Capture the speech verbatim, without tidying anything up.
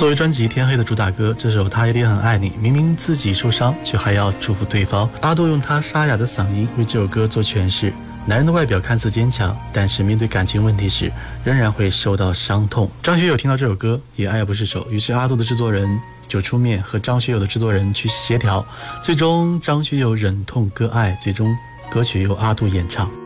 作为专辑《天黑》的主打歌，这首他一定很爱你，明明自己受伤，却还要祝福对方。阿杜用他沙哑的嗓音为这首歌做诠释。男人的外表看似坚强，但是面对感情问题时，仍然会受到伤痛。张学友听到这首歌也爱不释手，于是阿杜的制作人就出面和张学友的制作人去协调，最终张学友忍痛割爱，最终歌曲由阿杜演唱。